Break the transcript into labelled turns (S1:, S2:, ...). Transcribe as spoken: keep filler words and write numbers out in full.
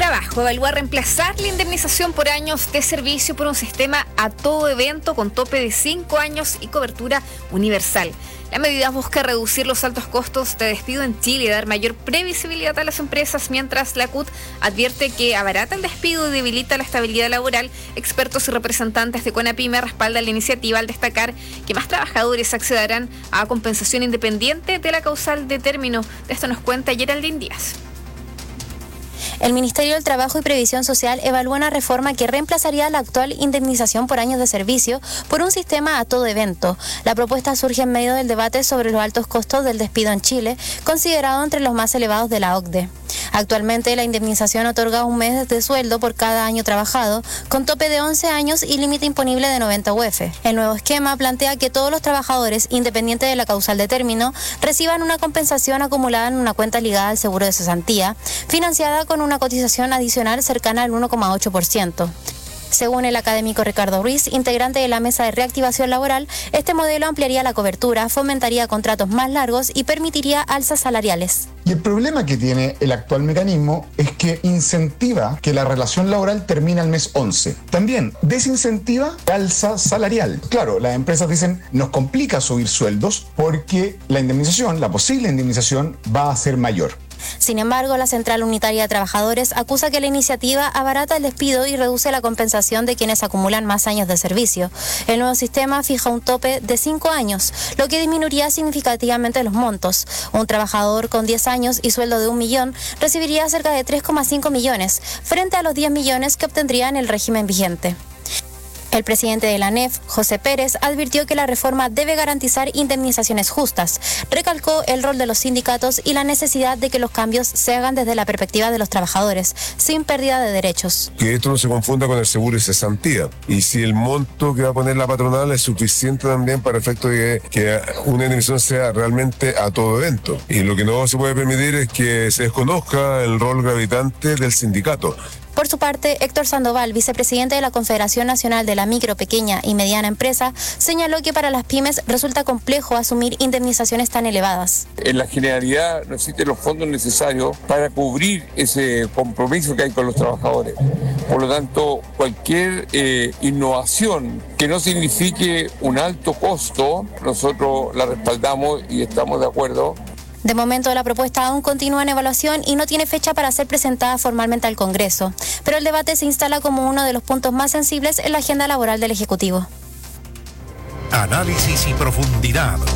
S1: Trabajo evalúa reemplazar la indemnización por años de servicio por un sistema a todo evento con tope de cinco años y cobertura universal. La medida busca reducir los altos costos de despido en Chile y dar mayor previsibilidad a las empresas, mientras la C U T advierte que abarata el despido y debilita la estabilidad laboral. Expertos y representantes de CONAPYME respaldan la iniciativa al destacar que más trabajadores accederán a compensación independiente de la causal de término. De esto nos cuenta Geraldine Díaz.
S2: El Ministerio del Trabajo y Previsión Social evalúa una reforma que reemplazaría la actual indemnización por años de servicio por un sistema a todo evento. La propuesta surge en medio del debate sobre los altos costos del despido en Chile, considerado entre los más elevados de la O C D E. Actualmente la indemnización otorga un mes de sueldo por cada año trabajado, con tope de once años y límite imponible de noventa U F. El nuevo esquema plantea que todos los trabajadores, independiente de la causal de término, reciban una compensación acumulada en una cuenta ligada al seguro de cesantía, financiada con una cotización adicional cercana al uno coma ocho por ciento. Según el académico Ricardo Ruiz, integrante de la Mesa de Reactivación Laboral, este modelo ampliaría la cobertura, fomentaría contratos más largos y permitiría alzas salariales.
S3: Y el problema que tiene el actual mecanismo es que incentiva que la relación laboral termine al mes once. También desincentiva la alza salarial. Claro, las empresas dicen, nos complica subir sueldos porque la indemnización, la posible indemnización, va a ser mayor.
S2: Sin embargo, la Central Unitaria de Trabajadores acusa que la iniciativa abarata el despido y reduce la compensación de quienes acumulan más años de servicio. El nuevo sistema fija un tope de cinco años, lo que disminuiría significativamente los montos. Un trabajador con diez años y sueldo de un millón recibiría cerca de tres coma cinco millones, frente a los diez millones que obtendría en el régimen vigente. El presidente de la A N E F, José Pérez, advirtió que la reforma debe garantizar indemnizaciones justas. Recalcó el rol de los sindicatos y la necesidad de que los cambios se hagan desde la perspectiva de los trabajadores, sin pérdida de derechos.
S4: Que esto no se confunda con el seguro de cesantía. Y si el monto que va a poner la patronal es suficiente también para efecto de que, que una indemnización sea realmente a todo evento. Y lo que no se puede permitir es que se desconozca el rol gravitante del sindicato.
S2: Por su parte, Héctor Sandoval, vicepresidente de la Confederación Nacional de la Micro, Pequeña y Mediana Empresa, señaló que para las pymes resulta complejo asumir indemnizaciones tan elevadas.
S5: En la generalidad no existen los fondos necesarios para cubrir ese compromiso que hay con los trabajadores. Por lo tanto, cualquier eh, innovación que no signifique un alto costo, nosotros la respaldamos y estamos de acuerdo.
S2: De momento, la propuesta aún continúa en evaluación y no tiene fecha para ser presentada formalmente al Congreso, pero el debate se instala como uno de los puntos más sensibles en la agenda laboral del Ejecutivo.
S6: Análisis y profundidad.